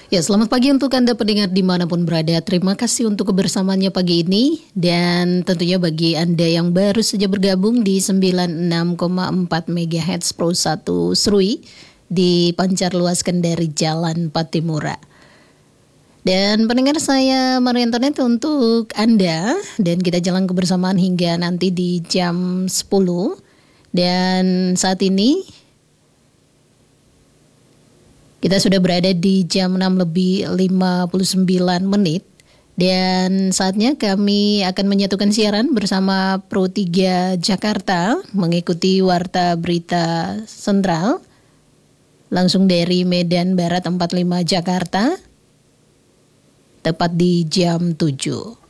Ya, selamat pagi untuk Anda pendengar dimanapun berada. Terima kasih untuk kebersamaannya pagi ini. Dan tentunya bagi Anda yang baru saja bergabung di 96,4 MHz Pro 1 Serui dipancar luaskan dari Jalan Patimura. Dan pendengar, saya Maria Antoinette untuk Anda. Dan kita jalan kebersamaan hingga nanti di jam 10. Dan saat ini kita sudah berada di jam 6 lebih 59 menit dan saatnya kami akan menyatukan siaran bersama Pro 3 Jakarta mengikuti Warta Berita Sentral langsung dari Medan Barat 45 Jakarta tepat di jam 7.